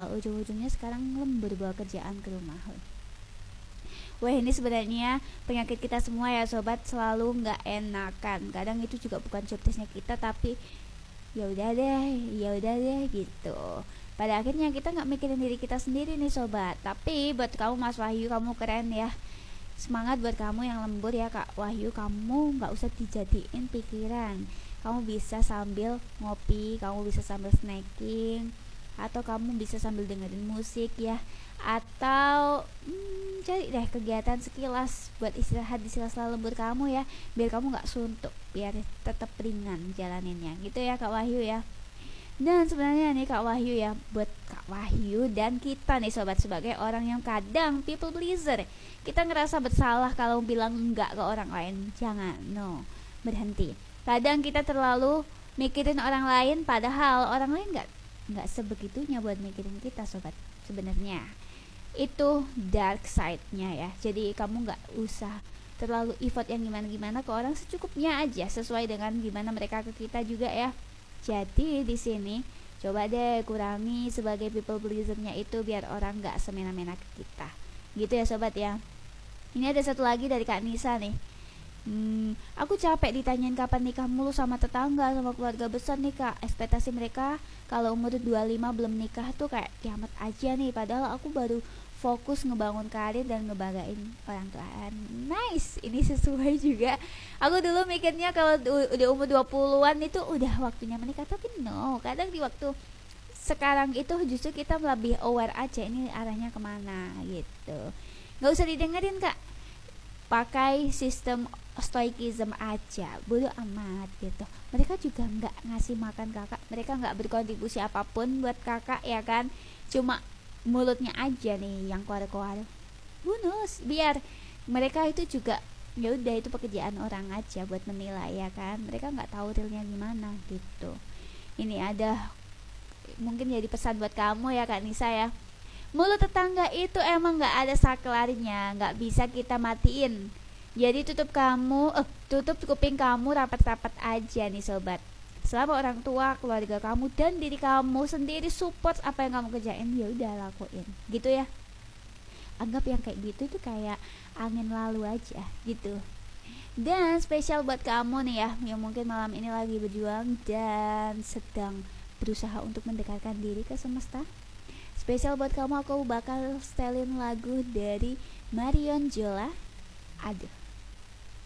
ujung-ujungnya sekarang lembur bawa kerjaan ke rumah. Wah, ini sebenarnya penyakit kita semua ya sobat, selalu nggak enakan. Kadang itu juga bukan job desknya kita, tapi ya udah deh gitu. Pada akhirnya kita nggak mikirin diri kita sendiri nih sobat. Tapi buat kamu Mas Wahyu, kamu keren ya. Semangat buat kamu yang lembur ya Kak Wahyu. Kamu nggak usah dijadiin pikiran. Kamu bisa sambil ngopi, kamu bisa sambil snacking, atau kamu bisa sambil dengerin musik ya, atau cari deh kegiatan sekilas buat istirahat di sela-sela lembur kamu ya, biar kamu nggak suntuk, biar tetap ringan jalaninnya gitu ya Kak Wahyu ya. Dan sebenarnya nih Kak Wahyu ya, buat Kak Wahyu dan kita nih sobat, sebagai orang yang kadang people pleaser, kita ngerasa bersalah kalau bilang enggak ke orang lain. Jangan, no, berhenti. Kadang kita terlalu mikirin orang lain, padahal orang lain nggak sebegitunya buat mikirin kita sobat. Sebenarnya itu dark side-nya ya. Jadi kamu nggak usah terlalu effort yang gimana-gimana ke orang, secukupnya aja, sesuai dengan gimana mereka ke kita juga ya. Jadi di sini coba deh kurangi sebagai people pleaser-nya itu, biar orang nggak semena-mena ke kita. Gitu ya sobat ya. Ini ada satu lagi dari Kak Nisa nih. Aku capek ditanyain kapan nikah mulu sama tetangga, sama keluarga besar nih Kak. Ekspektasi mereka kalau umur 25 belum nikah tuh kayak kiamat aja nih. Padahal aku baru fokus ngebangun karir dan ngebanggain orang tua. Nice, ini sesuai juga. Aku dulu mikirnya kalau udah umur 20-an itu udah waktunya menikah. Tapi no, kadang di waktu sekarang itu justru kita lebih aware aja ini arahnya kemana gitu. Gak usah didengerin Kak, pakai sistem stoikism aja, bodo amat gitu. Mereka juga nggak ngasih makan kakak, mereka nggak berkontribusi apapun buat kakak ya kan, cuma mulutnya aja nih yang keluar-keluar bonus, biar mereka itu juga ya udah, itu pekerjaan orang aja buat menilai ya kan, mereka nggak tahu realnya gimana gitu. Ini ada mungkin jadi pesan buat kamu ya Kak Nisa ya. Mulut tetangga itu emang nggak ada saklarnya, nggak bisa kita matiin. Jadi tutup kuping kamu rapat-rapat aja nih sobat. Selama orang tua, keluarga kamu dan diri kamu sendiri support apa yang kamu kerjain, ya udah lakuin, gitu ya. Anggap yang kayak gitu tuh kayak angin lalu aja gitu. Dan spesial buat kamu nih ya, yang mungkin malam ini lagi berjuang dan sedang berusaha untuk mendekatkan diri ke semesta. Spesial buat kamu, aku bakal setelin lagu dari Marion Jola. Aduh,